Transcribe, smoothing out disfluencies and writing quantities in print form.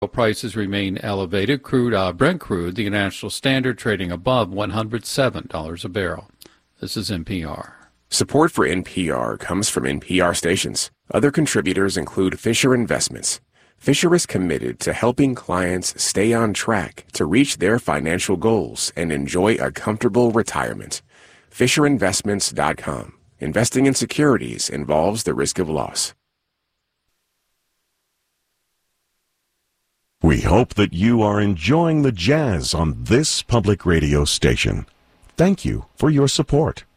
Prices remain elevated. Brent crude, the international standard, trading above $107 a barrel. This is NPR. Support for NPR comes from NPR stations. Other contributors include Fisher Investments. Fisher is committed to helping clients stay on track to reach their financial goals and enjoy a comfortable retirement. FisherInvestments.com. Investing in securities involves the risk of loss. We hope that you are enjoying the jazz on this public radio station. Thank you for your support.